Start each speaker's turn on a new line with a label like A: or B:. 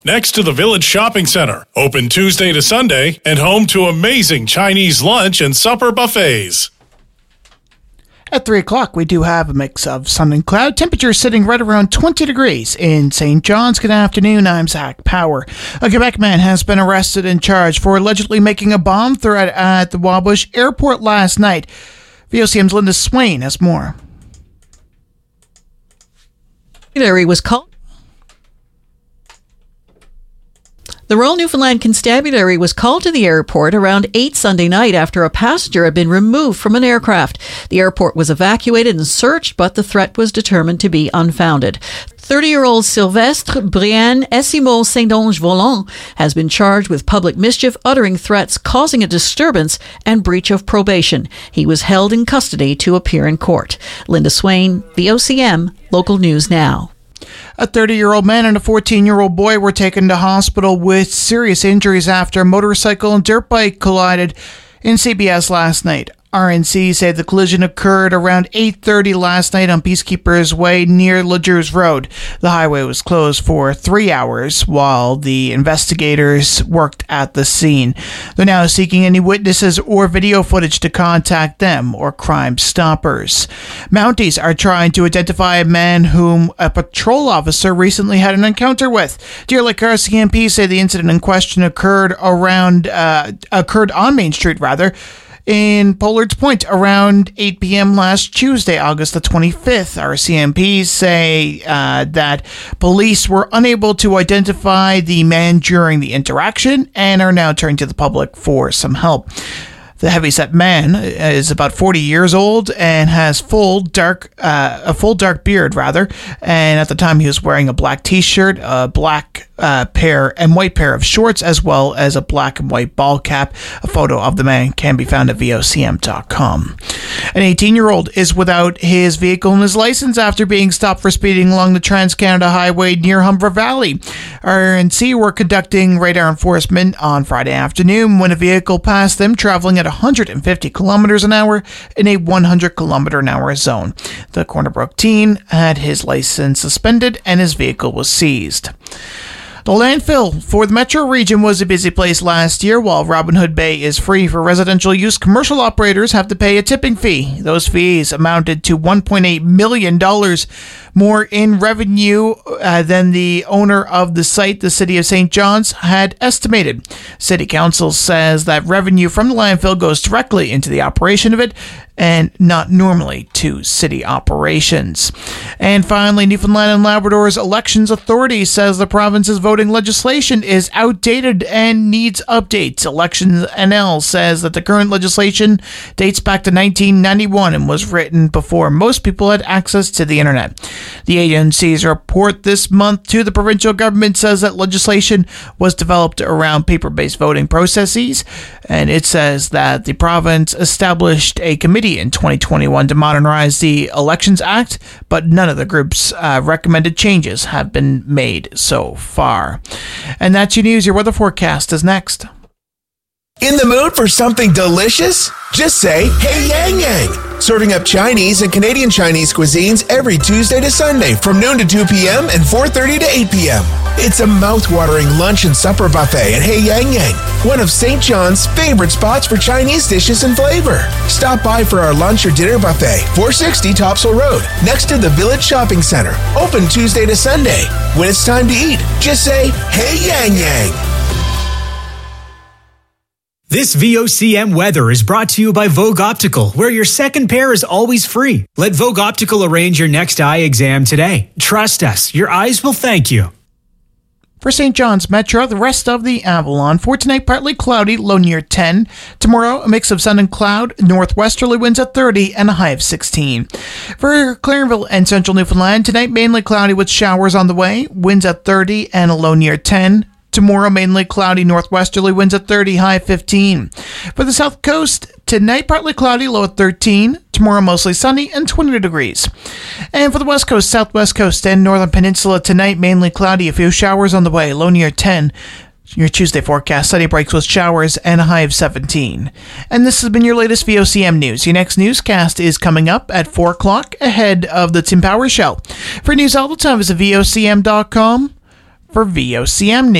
A: Next to the Village Shopping Center, open Tuesday to Sunday, and home to amazing Chinese lunch and supper buffets.
B: At 3 o'clock, we do have a mix of sun and cloud. Temperature sitting right around 20 degrees in St. John's. Good afternoon, I'm Zach Power. A Quebec man has been arrested and charged for allegedly making a bomb threat at the Wabush Airport last night. VOCM's Linda Swain has more.
C: He was called. The Royal Newfoundland Constabulary was called to the airport around 8 Sunday night after a passenger had been removed from an aircraft. The airport was evacuated and searched, but the threat was determined to be unfounded. 30-year-old Sylvestre Brian Esimo Saint-Onge-Volant has been charged with public mischief, uttering threats, causing a disturbance, and breach of probation. He was held in custody to appear in court. Linda Swain, VOCM, Local News Now.
B: A 30-year-old man and a 14-year-old boy were taken to hospital with serious injuries after a motorcycle and dirt bike collided in CBS last night. RNC say the collision occurred around 8:30 last night on Peacekeepers Way near Lejeune Road. The highway was closed for 3 hours while the investigators worked at the scene. They're now seeking any witnesses or video footage to contact them or Crime Stoppers. Mounties are trying to identify a man whom a patrol officer recently had an encounter with. Deer Lake RCMP say the incident in question occurred on Main Street, in Pollard's Point around 8 p.m. last Tuesday, August the 25th. RCMP say that police were unable to identify the man during the interaction and are now turning to the public for some help. The heavyset man is about 40 years old and has a full dark beard, and at the time he was wearing a black t-shirt, a black pair and white pair of shorts, as well as a black and white ball cap. A photo of the man can be found at vocm.com. An 18-year-old is without his vehicle and his license after being stopped for speeding along the Trans-Canada Highway near Humber Valley. RNC were conducting radar enforcement on Friday afternoon when a vehicle passed them traveling at 150 kilometers an hour in a 100 kilometer an hour zone. The Corner Brook teen had his license suspended and his vehicle was seized. The landfill for the metro region was a busy place last year. While Robin Hood Bay is free for residential use, commercial operators have to pay a tipping fee. Those fees amounted to $1.8 million more in revenue than the owner of the site, the City of St. John's, had estimated. City Council says that revenue from the landfill goes directly into the operation of it and not normally to city operations. And finally, Newfoundland and Labrador's Elections Authority says the province's voting legislation is outdated and needs updates. Elections NL says that the current legislation dates back to 1991 and was written before most people had access to the internet. The agency's report this month to the provincial government says that legislation was developed around paper-based voting processes, and it says that the province established a committee in 2021 to modernize the Elections Act, but none of the group's recommended changes have been made so far. And that's your news. Your weather forecast is next.
D: In the mood for something delicious? Just say, hey Yang Yang. Serving up Chinese and Canadian Chinese cuisines every Tuesday to Sunday from noon to 2 p.m. and 4:30 to 8 p.m. It's a mouth-watering lunch and supper buffet at Hey Yang Yang, one of St. John's favorite spots for Chinese dishes and flavor. Stop by for our lunch or dinner buffet, 460 Topsail Road, next to the Village Shopping Center. Open Tuesday to Sunday. When it's time to eat, just say, hey Yang Yang.
E: This VOCM weather is brought to you by Vogue Optical, where your second pair is always free. Let Vogue Optical arrange your next eye exam today. Trust us, your eyes will thank you.
B: For St. John's Metro, the rest of the Avalon. For tonight, partly cloudy, low near 10. Tomorrow, a mix of sun and cloud, northwesterly winds at 30 and a high of 16. For Clarenville and Central Newfoundland, tonight mainly cloudy with showers on the way, winds at 30 and a low near 10. Tomorrow, mainly cloudy, northwesterly winds at 30, high 15. For the South Coast, tonight partly cloudy, low at 13. Tomorrow, mostly sunny and 20 degrees. And for the West Coast, Southwest Coast, and Northern Peninsula, tonight mainly cloudy, a few showers on the way, low near 10. Your Tuesday forecast, sunny breaks with showers and a high of 17. And this has been your latest VOCM news. Your next newscast is coming up at 4 o'clock ahead of the Tim Powers Show. For news all the time, visit VOCM.com. for VOCM News.